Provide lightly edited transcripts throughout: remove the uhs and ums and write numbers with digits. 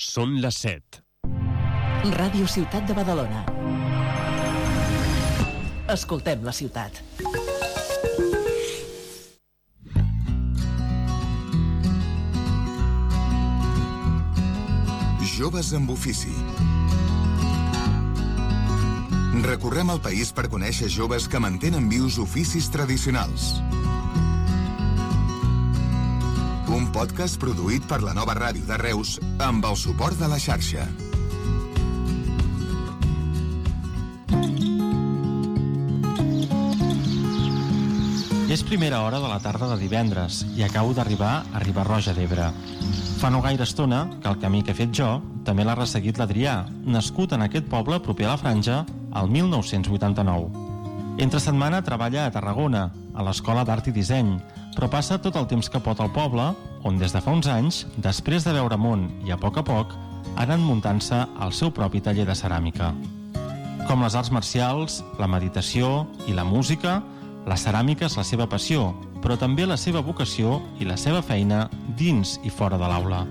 Són les 7. Ràdio Ciutat de Badalona. Escoltem la ciutat. Joves amb ofici. Recorrem el país per conèixer joves que mantenen vius oficis tradicionals. Un podcast produït per la Nova Ràdio de Reus amb el suport de la xarxa. És primera hora de la tarda de divendres i acabo d'arribar a Riba-roja d'Ebre. Fa no gaire estona que el camí que he fet jo també l'ha resseguit l'Adrià, nascut en aquest poble proper a la Franja el 1989. Entre setmana treballa a Tarragona, a l'Escola d'Art i Disseny, però passa tot el temps que pot al poble, on des de fa uns anys, després de veure món i a poc, ha anat muntant-se el seu propi taller de ceràmica. Com les arts marcials, la meditació i la música, la ceràmica és la seva passió, però també la seva vocació i la seva feina dins i fora de l'aula.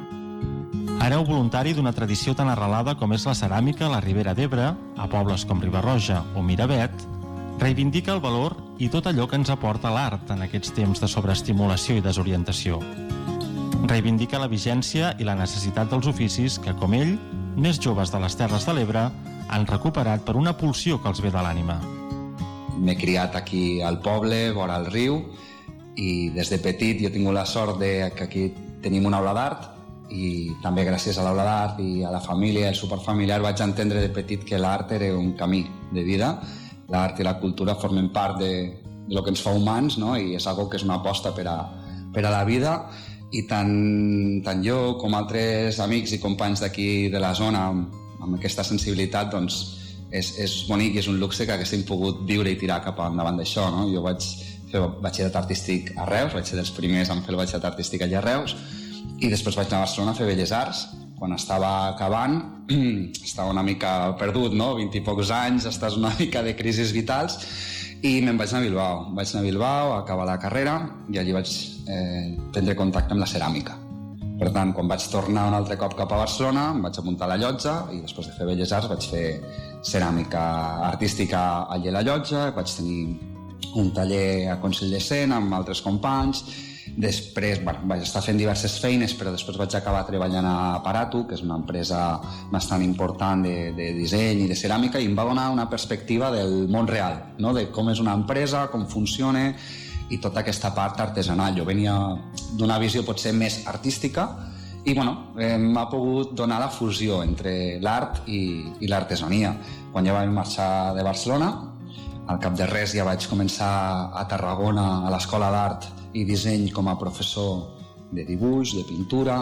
Hereu voluntari d'una tradició tan arrelada com és la ceràmica a la Ribera d'Ebre, a pobles com Riba-roja o Miravet, reivindica el valor i tot allò que ens aporta l'art en aquests temps de sobreestimulació i desorientació. Reivindica la vigència i la necessitat dels oficis que, com ell, més joves de les Terres de l'Ebre han recuperat per una pulsió que els ve de l'ànima. M'he criat aquí al poble, vora el riu, i des de petit jo he tingut la sort que aquí tenim una aula d'art, i també gràcies a l'aula d'art i a la família, el suport familiar, vaig entendre de petit que l'art era un camí de vida. L'art i la cultura formen part de lo que ens fa humans, no? I és algo que és una aposta per a la vida, i tant jo com altres amics i companys d'aquí de la zona amb aquesta sensibilitat, doncs és bonic i és un luxe que haguéssim pogut viure i tirar cap endavant d'això, no? Jo vaig fer batxillerat artístic a Reus, vaig ser dels primers en fer el batxillerat artístic allà a Reus, i després vaig anar a Barcelona a fer Belles Arts. Quan estava acabant, estava una mica perdut, no? 20 i pocs anys, estàs una mica de crisis vitals, i me'n vaig anar a Bilbao. Vaig anar a Bilbao a acabar la carrera i allí vaig prendre contacte amb la ceràmica. Per tant, quan vaig tornar un altre cop cap a Barcelona, em vaig apuntar a la llotja i després de fer Belles Arts vaig fer ceràmica artística allà a la llotja, vaig tenir un taller a Consell de Cent amb altres companys. Després vaig estar fent diverses feines, però després vaig acabar treballant a Paratu, que és una empresa bastant important de disseny i de ceràmica, i em va donar una perspectiva del món real, no? De com és una empresa, com funciona i tota aquesta part artesanal. Jo venia d'una visió potser més artística i m'ha pogut donar la fusió entre l'art i l'artesania. Quan ja vam marxar de Barcelona, al cap de res ja vaig començar a Tarragona a l'Escola d'Art i Disseny com a professor de dibuix, de pintura,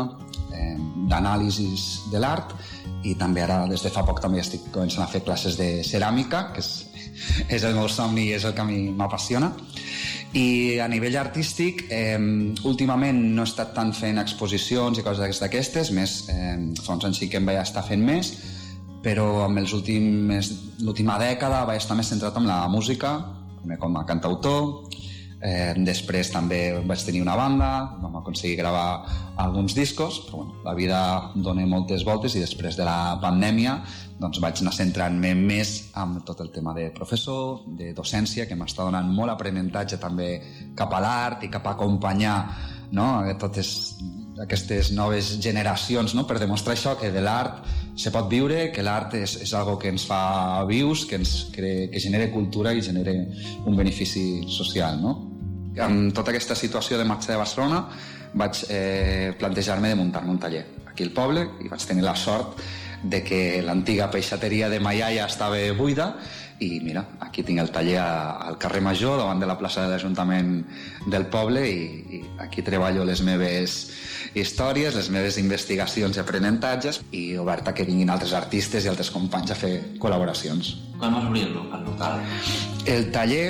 d'anàlisis de l'art, i també ara des de fa poc també estic començant a fer classes de ceràmica, que és el meu somni i és el que a mi m'apassiona. I a nivell artístic, últimament no he estat tant fent exposicions i coses d'aquestes, més fa uns anys sí que em vaig estar fent més, però amb l'última dècada vaig estar més centrat en la música, com a cantautor. Després també vaig tenir una banda, vam aconseguir gravar alguns discos, però la vida dona moltes voltes i després de la pandèmia doncs vaig anar centrant-me més amb tot el tema de professor, de docència, que m'està donant molt aprenentatge també cap a l'art i cap a acompanyar, no? Totes aquestes noves generacions, no? Per demostrar això, que de l'art se pot viure, que l'art és algo que ens fa vius, que genera cultura i genera un benefici social, no? Amb tota aquesta situació de marxa de Barcelona vaig plantejar-me de muntar-me un taller aquí al poble, i vaig tenir la sort de que l'antiga peixateria de ma iaia estava buida, i mira, aquí tinc el taller al carrer Major, davant de la plaça de l'Ajuntament del poble, i aquí treballo les meves històries, les meves investigacions i aprenentatges, i obert a que vinguin altres artistes i altres companys a fer col·laboracions. Quan vas obrir el local? El taller